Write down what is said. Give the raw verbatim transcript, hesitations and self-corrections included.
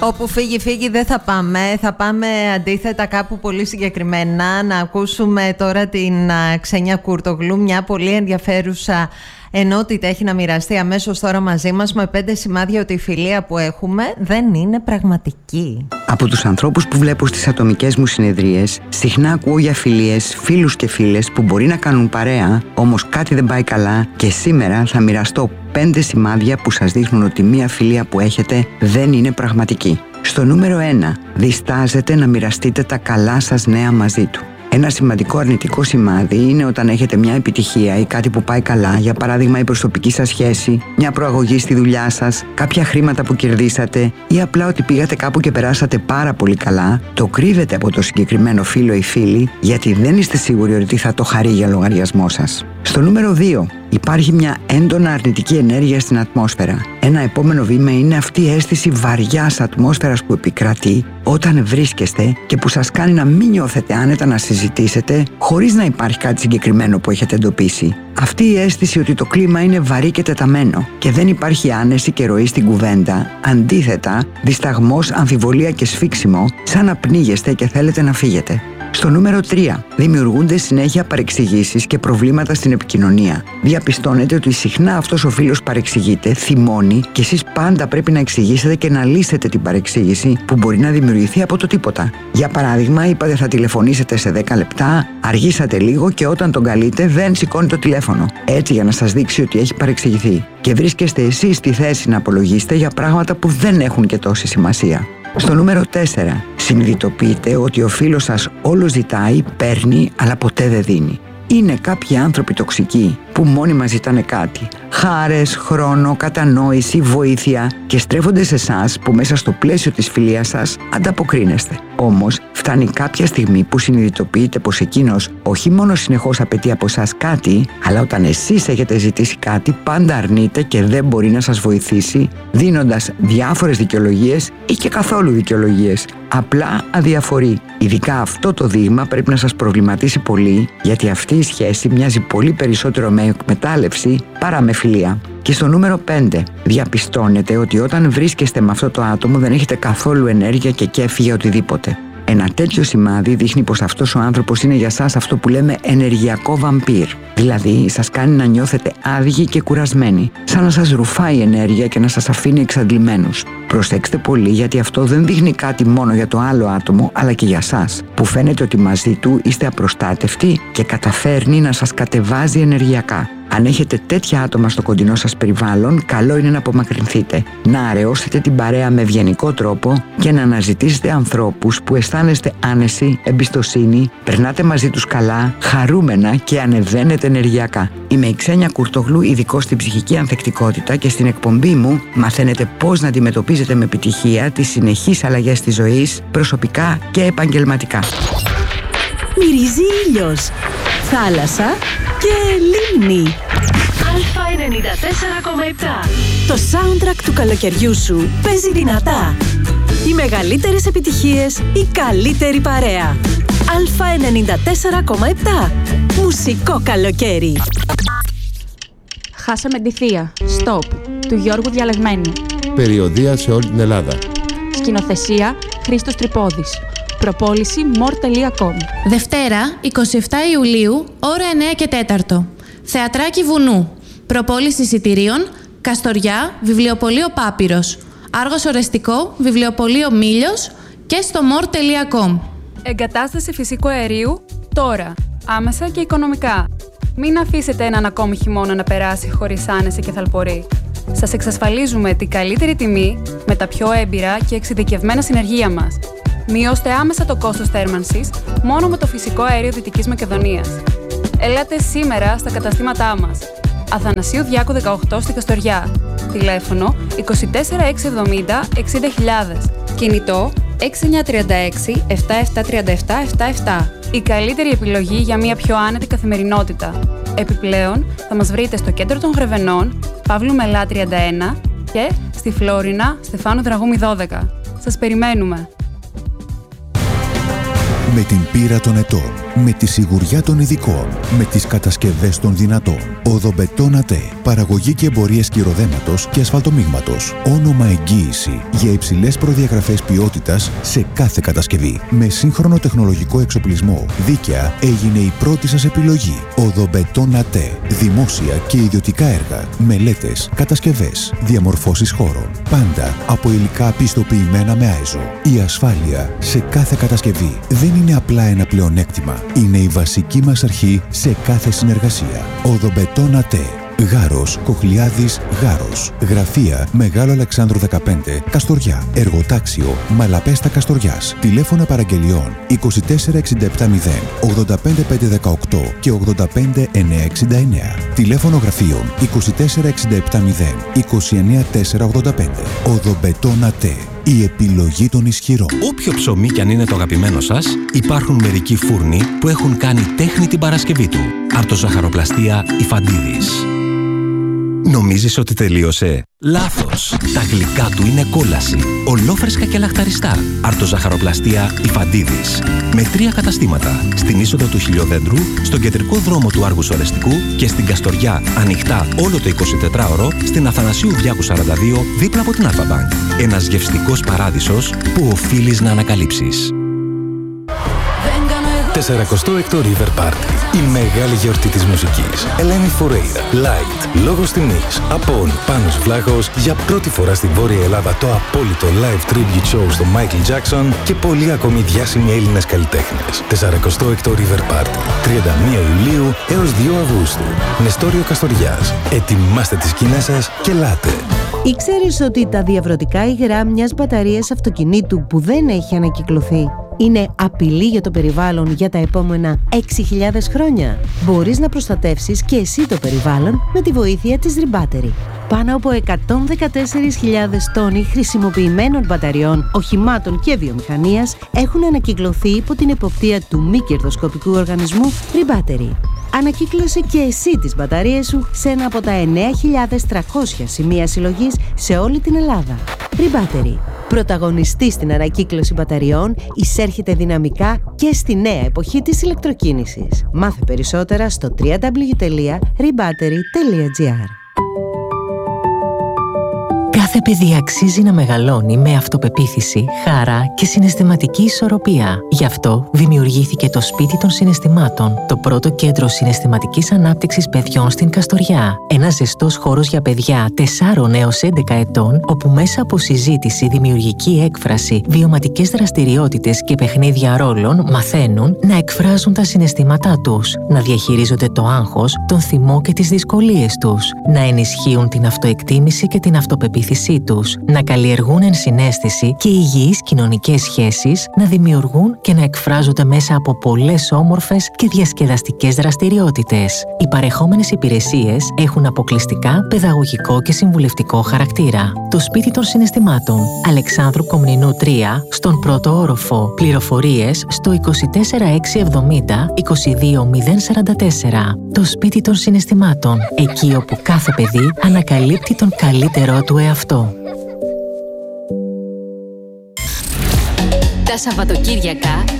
Όπου φύγει, φύγει δεν θα πάμε. Θα πάμε αντίθετα κάπου πολύ συγκεκριμένα. Να ακούσουμε τώρα την Ξένια Κουρτογλού, μια πολύ ενδιαφέρουσα ενότητα έχει να μοιραστεί αμέσως τώρα μαζί μας με πέντε σημάδια ότι η φιλία που έχουμε δεν είναι πραγματική. Από τους ανθρώπους που βλέπω στις ατομικές μου συνεδρίες, συχνά ακούω για φιλίες, φίλους και φίλες που μπορεί να κάνουν παρέα, όμως κάτι δεν πάει καλά και σήμερα θα μοιραστώ πέντε σημάδια που σας δείχνουν ότι μία φιλία που έχετε δεν είναι πραγματική. Στο νούμερο ένα, διστάζετε να μοιραστείτε τα καλά σας νέα μαζί του. Ένα σημαντικό αρνητικό σημάδι είναι όταν έχετε μια επιτυχία ή κάτι που πάει καλά, για παράδειγμα η προσωπική σας σχέση, μια προαγωγή στη δουλειά σας, κάποια χρήματα που κερδίσατε ή απλά ότι πήγατε κάπου και περάσατε πάρα πολύ καλά, το κρύβετε από το συγκεκριμένο φίλο ή φίλη γιατί δεν είστε σίγουροι ότι θα το χαρεί για λογαριασμό σας. Στο νούμερο δύο, υπάρχει μια έντονα αρνητική ενέργεια στην ατμόσφαιρα. Ένα επόμενο βήμα είναι αυτή η αίσθηση βαριάς ατμόσφαιρας που επικρατεί όταν βρίσκεστε και που σας κάνει να μην νιώθετε άνετα να συζητήσετε χωρίς να υπάρχει κάτι συγκεκριμένο που έχετε εντοπίσει. Αυτή η αίσθηση ότι το κλίμα είναι βαρύ και τεταμένο και δεν υπάρχει άνεση και ροή στην κουβέντα. Αντίθετα, δισταγμός, αμφιβολία και σφίξιμο, σαν να πνίγεστε και θέλετε να φύγετε. Στο νούμερο τρία, δημιουργούνται συνέχεια παρεξηγήσεις και προβλήματα στην επικοινωνία. Διαπιστώνετε ότι συχνά αυτός ο φίλος παρεξηγείται, θυμώνει και εσείς πάντα πρέπει να εξηγήσετε και να λύσετε την παρεξήγηση που μπορεί να δημιουργηθεί από το τίποτα. Για παράδειγμα, είπατε θα τηλεφωνήσετε σε δέκα λεπτά, αργήσατε λίγο και όταν τον καλείτε δεν σηκώνει το τηλέφωνο. Έτσι για να σας δείξει ότι έχει παρεξηγηθεί. Και βρίσκεστε εσείς στη θέση να απολογίσετε για πράγματα που δεν έχουν και τόση σημασία. Στο νούμερο τέσσερα, συνειδητοποιείτε ότι ο φίλος σας όλο ζητάει, παίρνει, αλλά ποτέ δεν δίνει. Είναι κάποιοι άνθρωποι τοξικοί που μόνιμα ζητάνε κάτι. Χάρες, χρόνο, κατανόηση, βοήθεια και στρέφονται σε εσάς που μέσα στο πλαίσιο της φιλίας σας ανταποκρίνεστε. Όμως φτάνει κάποια στιγμή που συνειδητοποιείτε πως εκείνος όχι μόνο συνεχώς απαιτεί από εσάς κάτι, αλλά όταν εσείς έχετε ζητήσει κάτι πάντα αρνείται και δεν μπορεί να σας βοηθήσει, δίνοντας διάφορες δικαιολογίες ή και καθόλου δικαιολογίες. Απλά αδιαφορεί. Ειδικά αυτό το δείγμα πρέπει να σας προβληματίσει πολύ, γιατί αυτή η σχέση μοιάζει πολύ περισσότερο με εκμετάλλευση παρά με φιλία. Και στο νούμερο πέντε, διαπιστώνετε ότι όταν βρίσκεστε με αυτό το άτομο δεν έχετε καθόλου ενέργεια και κέφι για οτιδήποτε. Ένα τέτοιο σημάδι δείχνει πως αυτός ο άνθρωπος είναι για σας αυτό που λέμε ενεργειακό βαμπύρ. Δηλαδή, σας κάνει να νιώθετε άδειοι και κουρασμένοι, σαν να σας ρουφάει η ενέργεια και να σας αφήνει εξαντλημένους. Προσέξτε πολύ, γιατί αυτό δεν δείχνει κάτι μόνο για το άλλο άτομο, αλλά και για σας, που φαίνεται ότι μαζί του είστε απροστάτευτοι και καταφέρνει να σας κατεβάζει ενεργειακά. Αν έχετε τέτοια άτομα στο κοντινό σας περιβάλλον, καλό είναι να απομακρυνθείτε, να αραιώσετε την παρέα με ευγενικό τρόπο και να αναζητήσετε ανθρώπους που αισθάνεστε άνεση, εμπιστοσύνη, περνάτε μαζί τους καλά, χαρούμενα και ανεβαίνετε ενεργειακά. Είμαι η Ξένια Κουρτογλού, ειδικός στην ψυχική ανθεκτικότητα και στην εκπομπή μου μαθαίνετε πώς να αντιμετωπίζετε με επιτυχία τις συνεχείς αλλαγές της ζωής, προσωπικά και επαγγελματικά. Μυρίζει ήλιος, θάλασσα και λίμνη. Α ενενήντα τέσσερα κόμμα επτά. Το soundtrack του καλοκαιριού σου παίζει δυνατά. Οι μεγαλύτερες επιτυχίες, η καλύτερη παρέα. Α ενενήντα τέσσερα κόμμα επτά. Μουσικό καλοκαίρι. Χάσαμε τη θεία. Stop. Του Γιώργου Διαλεγμένου. Περιοδεία σε όλη την Ελλάδα. Σκηνοθεσία Χρήστος Τρυπόδης. Προπόληση more τελεία com. Δευτέρα, εικοστή εβδόμη Ιουλίου, ώρα εννέα και τέσσερα. Θεατράκι Βουνού. Προπόληση εισιτηρίων, Καστοριά, Βιβλιοπωλείο Πάπυρος. Άργος Ορεστικό, Βιβλιοπωλείο Μήλιος και στο more τελεία com. Εγκατάσταση φυσικού αερίου τώρα, άμεσα και οικονομικά. Μην αφήσετε έναν ακόμη χειμώνα να περάσει χωρίς άνεση και θαλπορή. Σας εξασφαλίζουμε την καλύτερη τιμή με τα πιο έμπειρα και εξειδικευμένα συνεργεία μας. Μειώστε άμεσα το κόστος θέρμανσης μόνο με το φυσικό αέριο Δυτικής Μακεδονίας. Ελάτε σήμερα στα καταστήματά μας. Αθανασίου Διάκου δεκαοκτώ στη Καστοριά. Τηλέφωνο είκοσι τέσσερα εξακόσια εβδομήντα εξήντα χιλιάδες. Κινητό έξι εννιά τρία έξι επτά επτά τρία επτά επτά επτά. Η καλύτερη επιλογή για μια πιο άνετη καθημερινότητα. Επιπλέον, θα μας βρείτε στο κέντρο των Γρεβενών, Παύλου Μελά τριάντα ένα και στη Φλόρινα, Στεφάνου Δραγούμη δώδεκα. Σας περιμένουμε! Με την πείρα των ετών Με τη σιγουριά των ειδικών. Με τις κατασκευές των δυνατών. Οδομπετόνατε. Παραγωγή και εμπορία σκυροδέματος και ασφαλτομίγματος. Όνομα εγγύηση για υψηλές προδιαγραφές ποιότητας σε κάθε κατασκευή. Με σύγχρονο τεχνολογικό εξοπλισμό. Δίκαια έγινε η πρώτη σας επιλογή. Οδομπετόνατε. Δημόσια και ιδιωτικά έργα. Μελέτες, κατασκευές, διαμορφώσεις χώρων. Πάντα από υλικά πιστοποιημένα με άιζο. Η ασφάλεια σε κάθε κατασκευή δεν είναι απλά ένα πλεονέκτημα. Είναι η βασική μας αρχή σε κάθε συνεργασία. Οδομπετόνατε. Γάρος, Κοχλιάδης, Γάρος. Γραφεία Μεγάλο Αλεξάνδρου δεκαπέντε, Καστοριά. Εργοτάξιο Μαλαπέστα Καστοριάς. Τηλέφωνα παραγγελιών είκοσι τέσσερα εξήντα επτά μηδέν ογδόντα πέντε πεντακόσια δεκαοκτώ και ογδόντα πέντε εννιακόσια εξήντα εννέα. Τηλέφωνο γραφείων είκοσι τέσσερα εξήντα επτά μηδέν είκοσι εννέα τετρακόσια ογδόντα πέντε. Οδομπετόνατε. Η επιλογή των ισχυρών. Όποιο ψωμί κι αν είναι το αγαπημένο σας, υπάρχουν μερικοί φούρνοι που έχουν κάνει τέχνη την Παρασκευή του. Αρτοζαχαροπλαστεία Ιφαντίδης. Νομίζεις ότι τελείωσε? Λάθος! Τα γλυκά του είναι κόλαση. Ολόφρεσκα και λαχταριστά. Αρτοζαχαροπλαστεία Ιφαντίδης. Με τρία καταστήματα. Στην είσοδο του Χιλιοδέντρου, στον κεντρικό δρόμο του Άργους Ορεστικού και στην Καστοριά, ανοιχτά όλο το εικοσιτετράωρο, στην Αθανασίου Διάκου σαράντα δύο, δίπλα από την Αλφα-Μπανκ. Ένας γευστικός παράδεισος που οφείλεις να ανακαλύψεις. σαρακοστό έκτο River Party. Η μεγάλη γιορτή της μουσικής. Ελένη Φουρέιρα, Light, λόγος τιμής, Απόν, Πάνος Βλάχος, για πρώτη φορά στη Βόρεια Ελλάδα το απόλυτο live tribute show στο Michael Jackson και πολλοί ακόμη διάσημοι Έλληνες καλλιτέχνες. σαρακοστό έκτο River Party. τριάντα μία Ιουλίου έως δύο Αυγούστου. Νεστόριο Καστοριάς. Ετοιμάστε τις σκηνές σας και ελάτε. Ήξερες ότι τα διαβρωτικά υγρά μιας μπαταρίας αυτοκινήτου που δεν έχει ανακυκλωθεί είναι απειλή για το περιβάλλον για τα επόμενα έξι χιλιάδες χρόνια? Μπορείς να προστατεύσεις και εσύ το περιβάλλον με τη βοήθεια της Rebattery. Πάνω από εκατόν δεκατέσσερις χιλιάδες τόνοι χρησιμοποιημένων μπαταριών, οχημάτων και βιομηχανίας έχουν ανακυκλωθεί υπό την εποπτεία του μη κερδοσκοπικού οργανισμού Rebattery. Ανακύκλωσε και εσύ τις μπαταρίες σου σε ένα από τα εννέα χιλιάδες τριακόσια σημεία συλλογής σε όλη την Ελλάδα. Rebattery. Πρωταγωνιστή στην ανακύκλωση μπαταριών, εισέρχεται δυναμικά και στη νέα εποχή της ηλεκτροκίνησης. Μάθε περισσότερα στο double-u double-u double-u τελεία rebattery τελεία gr. Κάθε παιδί αξίζει να μεγαλώνει με αυτοπεποίθηση, χαρά και συναισθηματική ισορροπία. Γι' αυτό δημιουργήθηκε το Σπίτι των Συναισθημάτων, το πρώτο κέντρο συναισθηματικής ανάπτυξης παιδιών στην Καστοριά. Ένας ζεστός χώρος για παιδιά τεσσάρων έως έντεκα ετών, όπου μέσα από συζήτηση, δημιουργική έκφραση, βιωματικές δραστηριότητες και παιχνίδια ρόλων μαθαίνουν να εκφράζουν τα συναισθήματά τους, να διαχειρίζονται το άγχος, τον θυμό και τις δυσκολίες τους, να ενισχύουν την αυτοεκτίμηση και την αυτοπεποίθηση τους, να καλλιεργούν ενσυναίσθηση και υγιείς κοινωνικές σχέσεις, να δημιουργούν και να εκφράζονται μέσα από πολλές όμορφες και διασκεδαστικές δραστηριότητες. Οι παρεχόμενες υπηρεσίες έχουν αποκλειστικά παιδαγωγικό και συμβουλευτικό χαρακτήρα. Το Σπίτι των Συναισθημάτων, Αλεξάνδρου Κομνηνού τρία, στον πρώτο όροφο. Πληροφορίες στο είκοσι τέσσερα εξακόσια εβδομήντα είκοσι δύο μηδέν σαράντα τέσσερα. Το Σπίτι των Συναισθημάτων, εκεί όπου κάθε παιδί ανακαλύπτει τον καλύτερό του εαυτό. Τα Σαββατοκύριακα